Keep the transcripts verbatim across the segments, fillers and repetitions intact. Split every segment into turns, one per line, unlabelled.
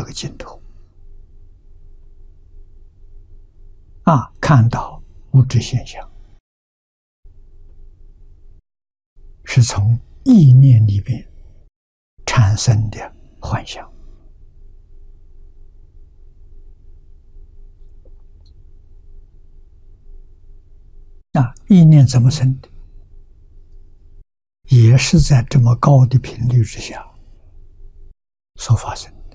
个净土啊，看到物质现象是从意念里边产生的幻象啊，意念怎么生的？也是在这么高的频率之下所发生的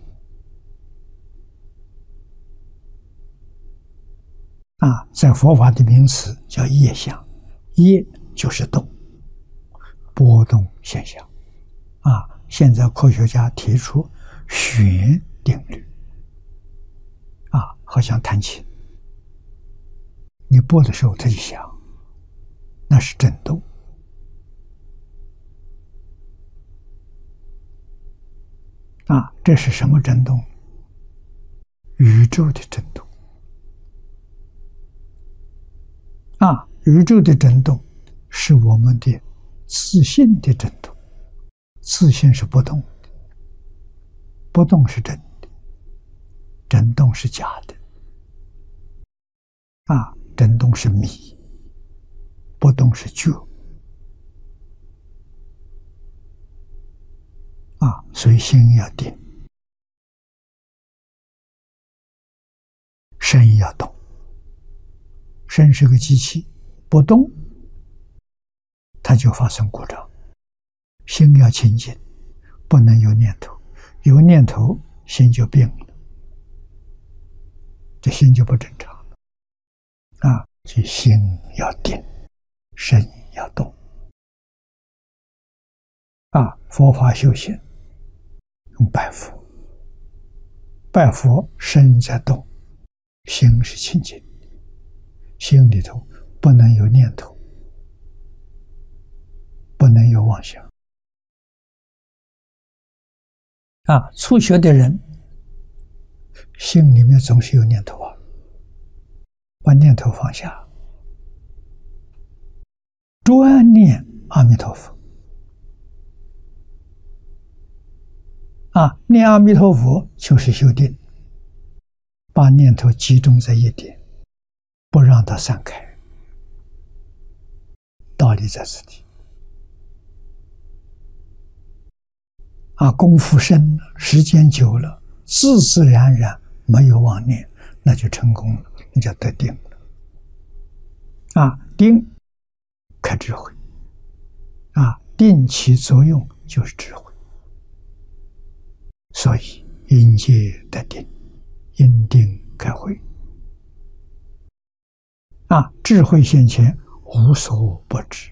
啊，在佛法的名词叫业相，业就是动，波动现象啊。现在科学家提出弦定律啊，好像弹琴，你拨的时候它就响，那是振动啊。这是什么振动？宇宙的振动啊，宇宙的振动是我们的自信的振动，自信是不动的，不动是真的，振动是假的啊，振动是迷，不动是觉啊，所以心要定，身要动。身是个机器，不动它就发生故障。心要清净，不能有念头，有念头心就病了，这心就不正常了啊！所以心要定，身要动啊！佛法修行用拜佛，拜佛身在动，心是清净，心里头不能有念头，不能有妄想啊！初学的人心里面总是有念头啊，把念头放下，专念阿弥陀佛啊！念阿弥陀佛就是修定，把念头集中在一点，不让它散开，道理在此地啊。功夫深了，时间久了，自自然然没有妄念，那就成功了，那叫得定了啊。定开智慧啊，定起作用就是智慧。所以因戒得定，因定开慧啊，智慧现前，无所不知。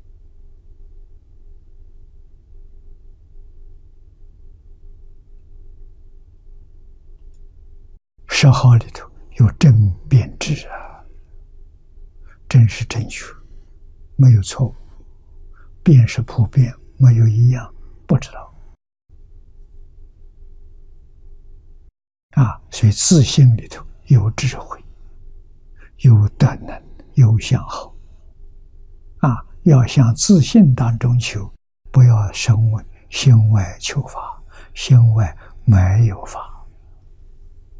十号里头有正辩智啊，正是正确，没有错误；辩是普遍，没有一样不知道啊。所以自信里头有智慧，有德能，有相好啊。要向自信当中求，不要声闻心外求法，心外没有法。